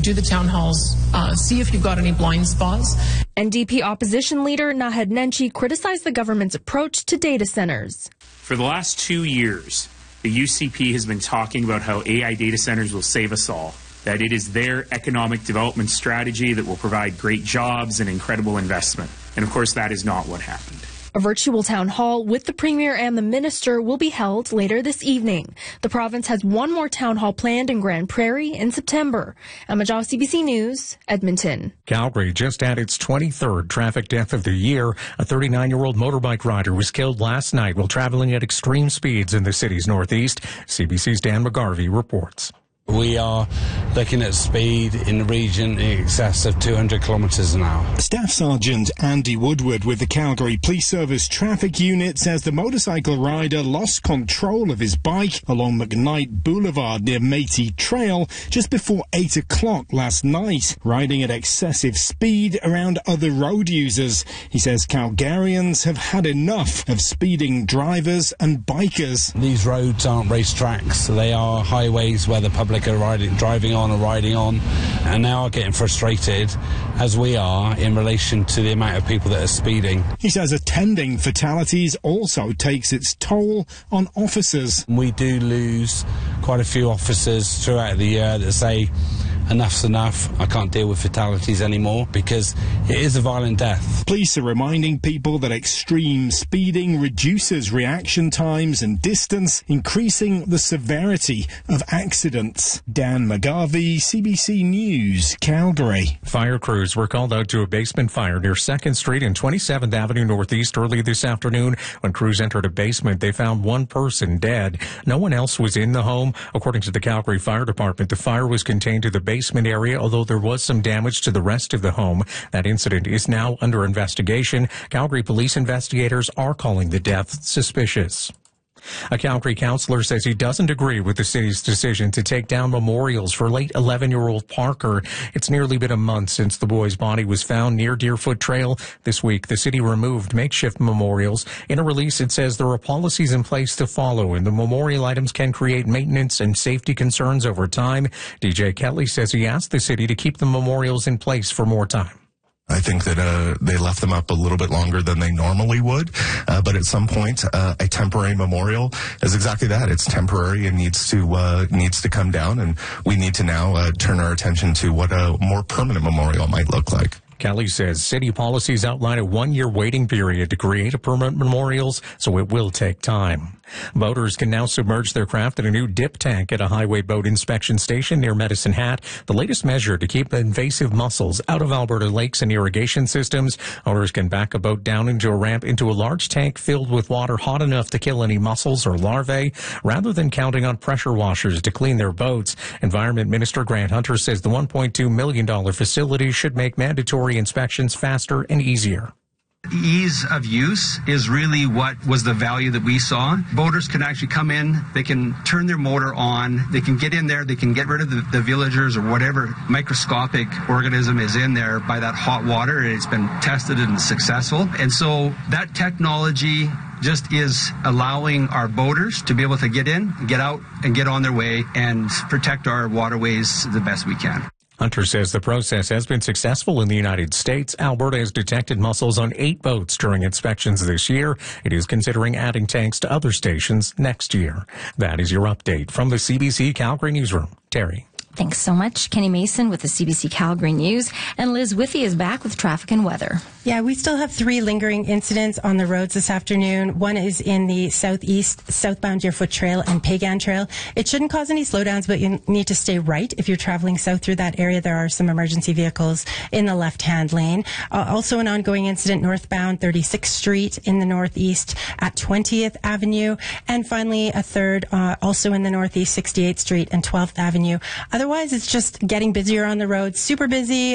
do the town halls, see if you've got any blind spots. NDP opposition leader Naheed Nenshi criticized the government's approach to data centers. For the last 2 years, the UCP has been talking about how AI data centers will save us all, that it is their economic development strategy that will provide great jobs and incredible investment. And of course, that is not what happened. A virtual town hall with the Premier and the Minister will be held later this evening. The province has one more town hall planned in Grand Prairie in September. Emma Jaw, CBC News, Edmonton. Calgary just had its 23rd traffic death of the year. A 39-year-old motorbike rider was killed last night while traveling at extreme speeds in the city's northeast. CBC's Dan McGarvey reports. We are looking at speed in the region in excess of 200 kilometres an hour. Staff Sergeant Andy Woodward with the Calgary Police Service Traffic Unit says the motorcycle rider lost control of his bike along McKnight Boulevard near Métis Trail just before 8 o'clock last night, riding at excessive speed around other road users. He says Calgarians have had enough of speeding drivers and bikers. These roads aren't racetracks, they are highways where the public are driving on or riding on, and now are getting frustrated, as we are, in relation to the amount of people that are speeding. He says attending fatalities also takes its toll on officers. We do lose quite a few officers throughout the year that say, enough's enough, I can't deal with fatalities anymore, because it is a violent death. Police are reminding people that extreme speeding reduces reaction times and distance, increasing the severity of accidents. Dan McGarvey, CBC News, Calgary. Fire crews were called out to a basement fire near 2nd Street and 27th Avenue Northeast early this afternoon. When crews entered a basement, they found one person dead. No one else was in the home. According to the Calgary Fire Department, the fire was contained to the basement area, although there was some damage to the rest of the home. That incident is now under investigation. Calgary police investigators are calling the death suspicious. A Calgary councillor says he doesn't agree with the city's decision to take down memorials for late 11-year-old Parker. It's nearly been a month since the boy's body was found near Deerfoot Trail. This week, the city removed makeshift memorials. In a release, it says there are policies in place to follow, and the memorial items can create maintenance and safety concerns over time. DJ Kelly says he asked the city to keep the memorials in place for more time. I think that they left them up a little bit longer than they normally would, but at some point, a temporary memorial is exactly that. It's temporary and needs to come down, and we need to now turn our attention to what a more permanent memorial might look like. Kelly says city policies outline a 1-year waiting period to create permanent memorials, so it will take time. Boaters can now submerge their craft in a new dip tank at a highway boat inspection station near Medicine Hat, the latest measure to keep invasive mussels out of Alberta lakes and irrigation systems. Owners can back a boat down into a ramp into a large tank filled with water hot enough to kill any mussels or larvae, rather than counting on pressure washers to clean their boats. Environment Minister Grant Hunter says the $1.2 million facility should make mandatory inspections faster and easier. Ease of use is really what was the value that we saw. Boaters can actually come in, they can turn their motor on, they can get in there, they can get rid of the villagers or whatever microscopic organism is in there by that hot water, and it's been tested and successful. And so that technology just is allowing our boaters to be able to get in, get out, and get on their way and protect our waterways the best we can. Hunter says the process has been successful in the United States. Alberta has detected mussels on 8 boats during inspections this year. It is considering adding tanks to other stations next year. That is your update from the CBC Calgary Newsroom. Terry. Thanks so much. Kenny Mason with the CBC Calgary News. And Liz Withy is back with traffic and weather. Yeah, we still have 3 lingering incidents on the roads this afternoon. One is in the southeast, southbound Deerfoot Trail and Pagan Trail. It shouldn't cause any slowdowns, but you need to stay right. If you're traveling south through that area, there are some emergency vehicles in the left-hand lane. Also an ongoing incident northbound 36th Street in the northeast at 20th Avenue. And finally, a third also in the northeast, 68th Street and 12th Avenue. Otherwise, it's just getting busier on the road. Super busy.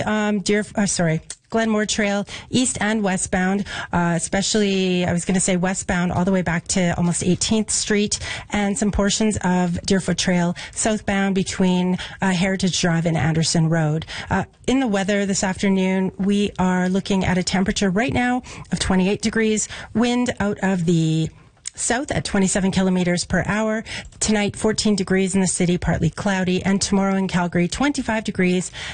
Glenmore Trail, east and westbound, especially, I was going to say westbound all the way back to almost 18th Street, and some portions of Deerfoot Trail southbound between Heritage Drive and Anderson Road. In the weather this afternoon, we are looking at a temperature right now of 28 degrees, wind out of the south at 27 kilometers per hour. Tonight, 14 degrees in the city, partly cloudy. And tomorrow in Calgary, 25 degrees